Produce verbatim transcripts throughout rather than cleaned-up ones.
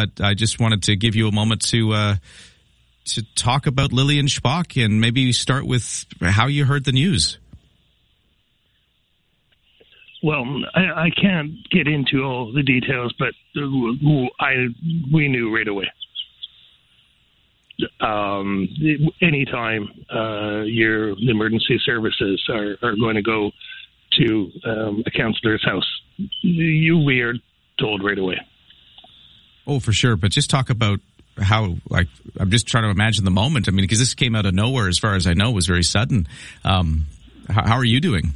but I just wanted to give you a moment to uh, to talk about Lillian Spock and maybe start with how you heard the news. Well, I, I can't get into all the details, but I we knew right away. Um, anytime uh, your emergency services are, are going to go to um, a counselor's house, you we are told right away. Oh, for sure. But just talk about how, like, I'm just trying to imagine the moment. I mean, because this came out of nowhere, as far as I know, it was very sudden. Um, how, how are you doing?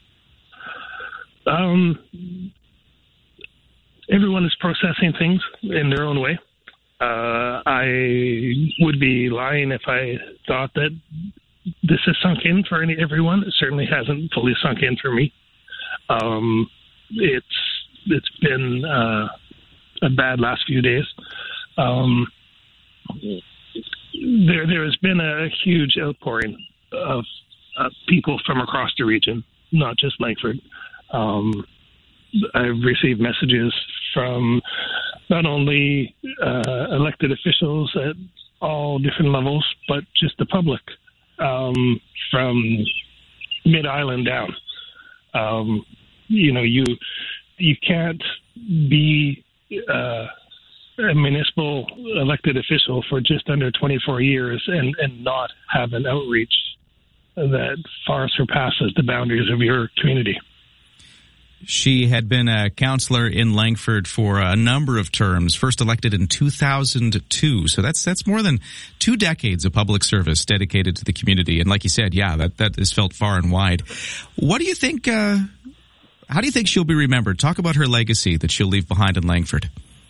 Um, everyone is processing things in their own way. Uh, I would be lying if I thought that this has sunk in for any, everyone. It certainly hasn't fully sunk in for me. Um, it's it's been uh, a bad last few days. Um, there there has been a huge outpouring of uh, people from across the region, not just Langford. Um, I've received messages from not only uh, elected officials at all different levels, but just the public um, from Mid-Island down. Um, you know, you you can't be uh, a municipal elected official for just under twenty-four years and, and not have an outreach that far surpasses the boundaries of your community. She had been a counselor in Langford for a number of terms, first elected in two thousand two. So that's that's more than two decades of public service dedicated to the community. And like you said, yeah, that, that is felt far and wide. What do you think, uh, how do you think she'll be remembered? Talk about her legacy that she'll leave behind in Langford.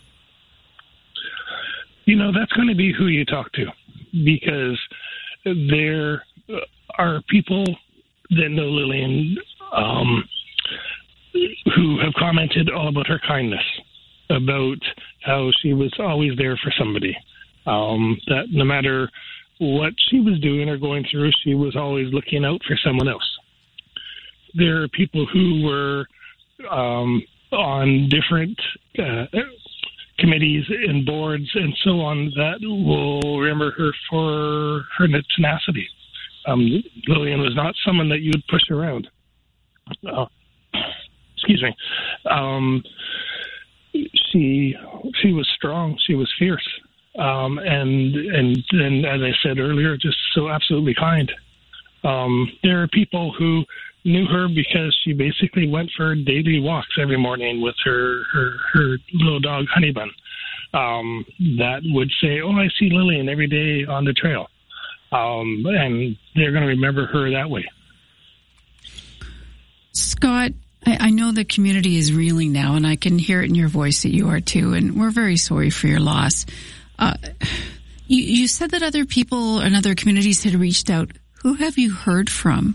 You know, that's going to be who you talk to, because there are people that know Lillian um, who have commented all about her kindness, about how she was always there for somebody, um, that no matter what she was doing or going through, she was always looking out for someone else. There are people who were um, on different uh, committees and boards and so on that will remember her for her tenacity. Um, Lillian was not someone that you would push around. Uh, excuse me. Um, she she was strong. She was fierce, um, and and and as I said earlier, just so absolutely kind. Um, there are people who knew her because she basically went for daily walks every morning with her her, her little dog Honeybun. Um, that would say, "Oh, I see Lillian every day on the trail," um, and they're going to remember her that way. Scott, I, I know the community is reeling now, and I can hear it in your voice that you are too, and we're very sorry for your loss. Uh, you, you said that other people and other communities had reached out. Who have you heard from?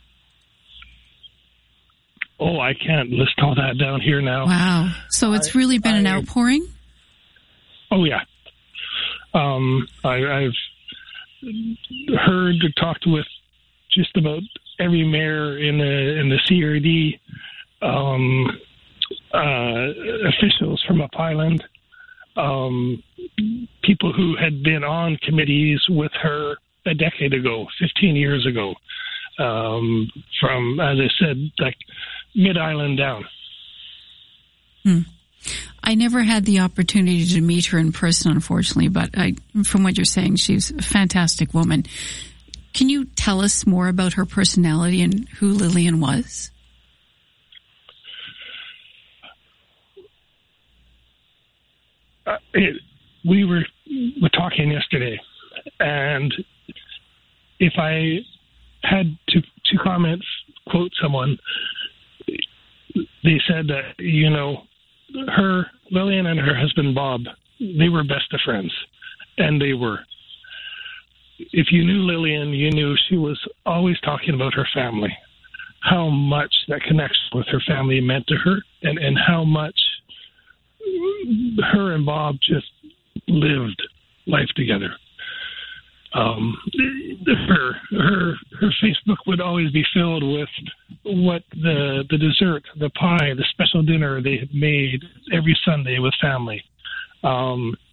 Oh, I can't list all that down here now. Wow. So it's really been I, an outpouring? Oh, yeah. Um, I, I've heard or talked with just about every mayor in the in the C R D, um, uh, officials from Up Highland, um, people who had been on committees with her a decade ago, fifteen years ago, um, from, as I said, like Mid-Island down. Hmm. I never had the opportunity to meet her in person, unfortunately, but I, from what you're saying, she's a fantastic woman. Can you tell us more about her personality and who Lillian was? Uh, it, we were, were talking yesterday, and if I had to, to comment, quote someone, they said that, you know, her, Lillian and her husband, Bob, they were best of friends, and they were. If you knew Lillian, you knew she was always talking about her family, how much that connection with her family meant to her, and, and how much her and Bob just lived life together. Um, her her her Facebook would always be filled with what the the dessert, the pie, the special dinner they had made every Sunday with family. Um,